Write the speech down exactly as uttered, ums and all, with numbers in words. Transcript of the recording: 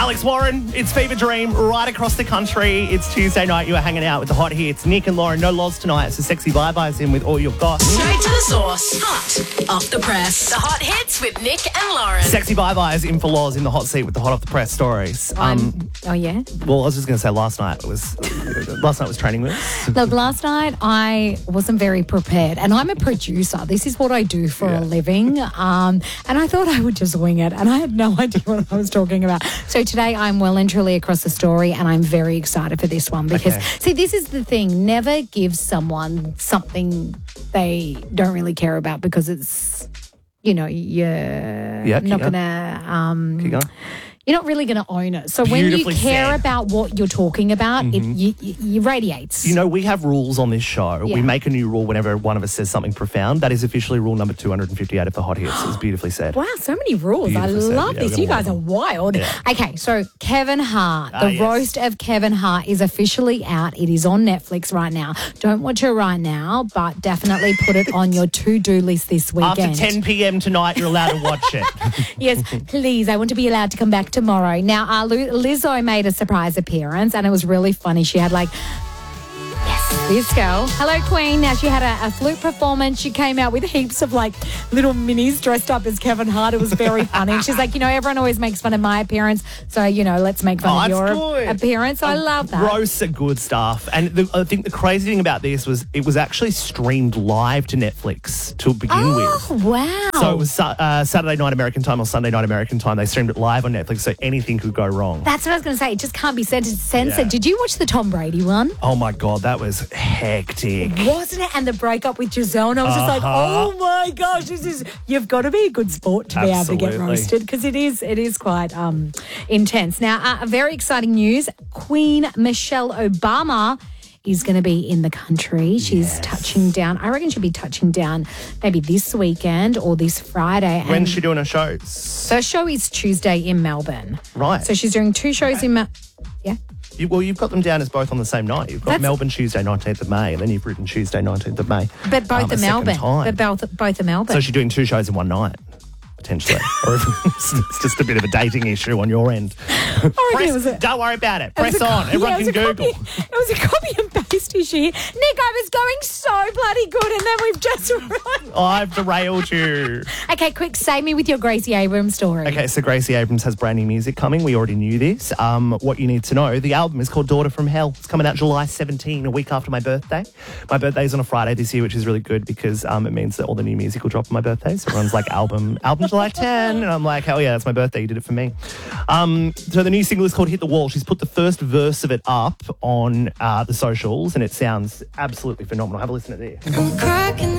Alex Warren, it's Fever Dream right across the country. It's Tuesday night. You are hanging out with the hot hits. Nick and Lauren, no lols tonight. So Sexy Bye-Bye's in with all you've got. Straight to the source. Hot off the press. The hot hits with Nick and Lauren. Sexy Bye-Bye's in for Laws in the hot seat with the hot off the press stories. Um, oh, yeah? Well, I was just going to say last night was last night was training wheels. Look, last night I wasn't very prepared, and I'm a producer. This is what I do for Yeah. a living, um, and I thought I would just wing it, and I had no idea what I was talking about. So today I'm well and truly across the story, and I'm very excited for this one because, Okay. see, this is the thing. Never give someone something they don't really care about because it's, you know, you're Yeah, not keep going to... Um, Keep going. You're not really going to own it. So when you Beautifully care said. about what you're talking about, it you, you, you radiates. You know, we have rules on this show. Yeah. We make a new rule whenever one of us says something profound. That is officially rule number two hundred fifty-eight of the hot hits. It's beautifully said. Wow, so many rules. Beautifully I said. love Yeah, this. we're You gonna guys are love wild. Yeah. Okay, so Kevin Hart, Ah, the yes. roast of Kevin Hart is officially out. It is on Netflix right now. Don't watch it right now, but definitely put it on your to-do list this weekend. After ten p.m. tonight, you're allowed to watch it. Yes, please. I want to be allowed to come back tomorrow. Now, uh, Lu- Lizzo made a surprise appearance, and it was really funny. She had like, yes, this girl. Hello, Queen. Now, she had a, a flute performance. She came out with heaps of like little minis dressed up as Kevin Hart. It was very funny. And she's like, you know, everyone always makes fun of my appearance, so you know, let's make fun Oh, of it's your good. appearance. I love that. Roasts are good stuff. And the, I think the crazy thing about this was it was actually streamed live to Netflix to begin Oh, with. wow. So it was Sa- uh, Saturday night American time or Sunday night American time. They streamed it live on Netflix, so anything could go wrong. That's what I was going to say. It just can't be censored. censored. Yeah. Did you watch the Tom Brady one? Oh my God, that was hectic. Wasn't it? And the breakup with Giselle. And I was just like, Uh-huh. oh my gosh, this is, you've got to be a good sport to be able to get Absolutely. roasted because it is, it is quite um, intense. Now, uh, very exciting news. Queen Michelle Obama is going to be in the country. She's Yes. touching down. I reckon she'll be touching down maybe this weekend or this Friday. When's And she doing her shows? her show is Tuesday in Melbourne. Right. So she's doing two shows in Melbourne. Yeah. You, well, you've got them down as both on the same night. You've got That's- Melbourne Tuesday, nineteenth of May, and then you've written Tuesday, nineteenth of May. But both um, are a second Melbourne. time. But both, both are Melbourne. So she's doing two shows in one night, potentially. Or if it's, it's just a bit of a dating issue on your end. I reckon Press, it was a- don't worry about it. It was Press a on. co- Everyone yeah, it was can a Google. Copy, it was a copy and paste issue. Nick, I was going so bloody good, and then we've just run. I've derailed you. Okay, quick, save me with your Gracie Abrams story. Okay, so Gracie Abrams has brand new music coming. We already knew this. Um, what you need to know, the album is called Daughter from Hell. It's coming out July seventeenth, a week after my birthday. My birthday is on a Friday this year, which is really good because um, it means that all the new music will drop on my birthday. So everyone's like, album, album July tenth. And I'm like, hell yeah, that's my birthday. You did it for me. Um, so the new single is called Hit the Wall. She's put the first verse of it up on uh, the socials, and it sounds absolutely phenomenal. Have a listen to this. I'm cracking